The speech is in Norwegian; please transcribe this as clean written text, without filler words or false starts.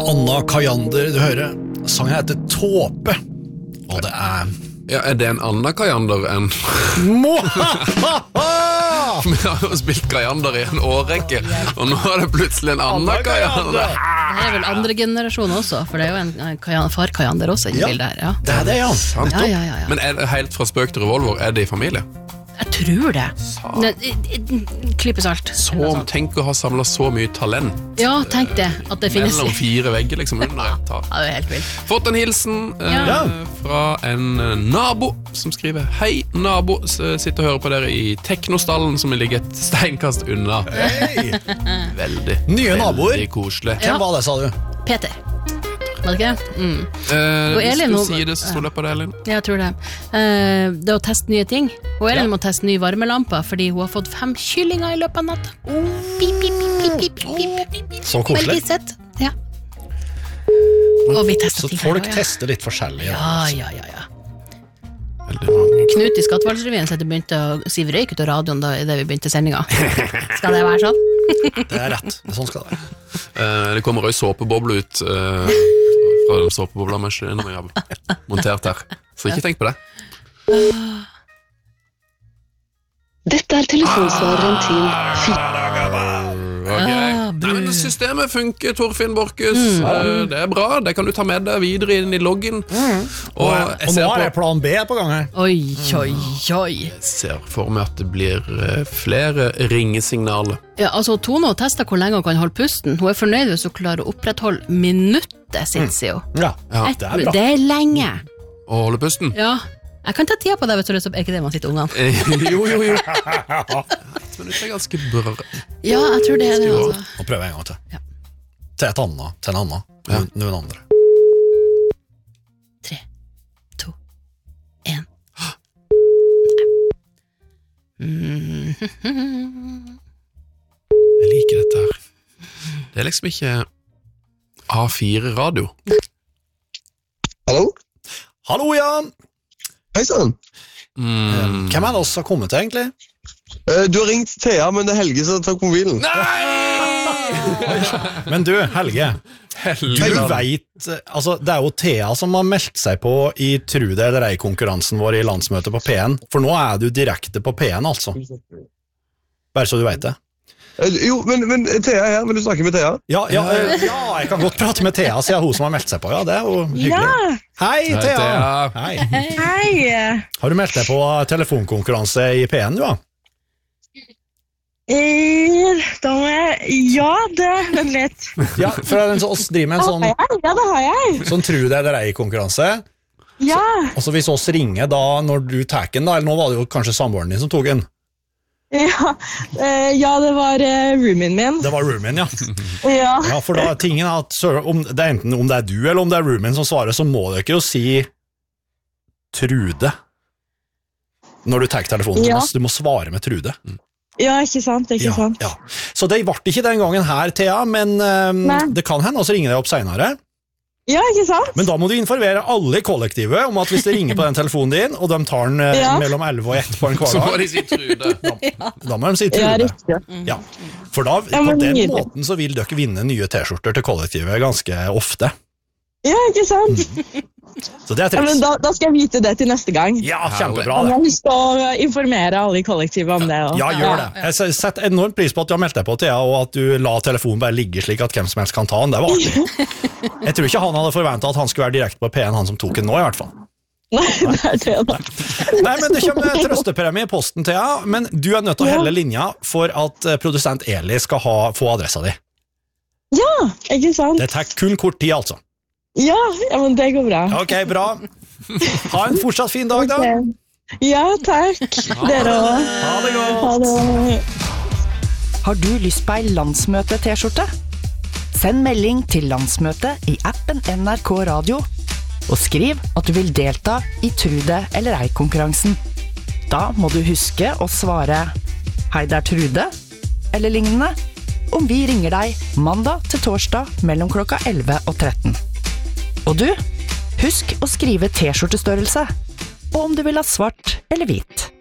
Anna Kajander, du hører. Sangen heter Tåpe. Og det Ja, det en annen Kajander enn Vi har jo spilt Kajander I en årrekke, og nå det plutselig en annen Kajander. Det vel andre generasjon også, for det jo en far Kajander også I bildet her. Ja. Det det, ja. Ja. Men det helt fra spøk til revolver, det I familie? Jeg tror det. Klippes alt. Tenk å ha samlet så mye talent. Ja, tenk det, at det finnes. Mellom 4 vegger, liksom. Ja, det helt vilt. Fått en hilsen fra en nabo som skriver: Hei, nabo, sitter og hører på dere I Teknostallen, som ligger et steinkast unna. Hei! Veldig, nye naboer. Veldig koselig. Hvem var det, sa du? Peter. Var det ikke det? Og Elin nå... Si det, så stod det på det, Elin. Ja, jeg tror det. Det å teste nye ting. Og Elin må teste nye varmelamper, fordi hun har fått 5 kyllinger I løpet av natt. Pip. Så koselig. Veldig sett. Ja. Og vi tester ting. Så folk tester litt forskjellig. Ja. Knut I Skattevalgsrevyen så det begynte å sive røyk ut av radioen da det vi begynte sendinga. Skal det være sånn? Det rett, sånn skal det være. Det kommer også såpeboble ut fra den såpeboblemaskinen vi har montert her. Så ikke tenk på det. Dette telefonsvareren til Men systemet funker, Torfinn Borchhus. Det bra, det kan du ta med deg videre inn I loggen. Og nå det plan B på gang her. Oi. Jeg ser for meg at det blir flere ringesignaler. Ja, altså Tone har testet hvor lenge hun kan holde pusten. Hun fornøyd hvis hun klarer å opprettholde minuttet sitt, sier hun. Ja, det bra. Det lenge. Å holde pusten? Ja. Jeg kan ta tida på det hvis du har lyst til å ikke det man sitter ungene. Jo. Men det ganske bra. Ja, jeg tror det det altså. Nå prøver jeg en gang til. Ja. Til en annen. Noen andre. 3, 2, 1. Jeg liker dette her. Det liksom ikke A4-radio. Hallo, Jan! Hei sann. Hvem det oss har kommet til, egentlig? Du har ringt Thea, men det Helge som har tatt mobilen. Nei! Men du, Helge, du vet, altså, det jo Thea som har meldt seg på I Tro det eller ei-konkurransen vår I landsmøtet på P1, for nå du direkte på P1, altså. Bare så du vet det. Jo, men Thea her, vil du snakke med Thea? Ja, jeg kan godt prate med Thea, siden hun som har meldt seg på, ja, det jo hyggelig. Ja. Hei, Thea! Hei! Har du meldt deg på telefonkonkurranse I P1, du da? Ja, vent litt. Ja, for oss driver med en sånn... Ja, det har jeg. Sånn Tro det eller ei-konkurranse. Ja. Og så hvis oss ringer da, når du tar den da, eller nå var det jo kanskje samboeren din som tog den. Ja, det var roomien min. Det var roomien, ja. Ja, for da tingen at om det enten om det du eller om det roomien som svarer, så må du ikke jo si Trude når du tar telefonen. Du må svare med Trude. Ja, ikke sant, ikke sant. Ja. Så det ble ikke den gangen her, Thea, men det kan hende, og så ringer det opp senere. Ja, ikke sant? Men da må du informere alle I kollektivet om at hvis de ringer på den telefonen din, og de tar den mellom 11 og 1 på en kvardag, så må de si Trude. Da må de si Trude. Ja, for da, på den måten så vil dere vinne nye t-skjorter til kollektivet ganske ofte. Ja, ikke sant? Så det triks. Men da skal jeg vite det til neste gang. Ja, kjempebra det. Jeg skal informere alle I kollektivet om det. Ja, gjør det. Jeg setter enormt pris på at du har meldt deg på, Thea, og at du la telefonen bare ligge slik at hvem som helst kan ta den. Det var artig. Jeg tror ikke han hadde forventet at han skulle være direkte på P1, han som tok den nå I hvert fall. Nei, det det da. Nei, men det kommer trøstepremie I posten, Thea, men du nødt til å helle linja for at produsent Eli skal få adressa di. Ja, ikke sant? Det tar kun kort tid, altså. Ja, men det går bra. Ok, bra. Ha en fortsatt fin dag, da. Ja, takk. Dere også. Ha det godt. Ha det. Har du lyst på en landsmøte-t-skjorte? Send melding til landsmøte I appen NRK Radio, og skriv at du vil delta I Tro det eller ei-konkurransen. Da må du huske å svare «Hei, det Trude», eller lignende, om vi ringer deg mandag til torsdag mellom klokka 11 og 13. Og du, husk å skrive t-skjortestørrelse, og om du vil ha svart eller hvit.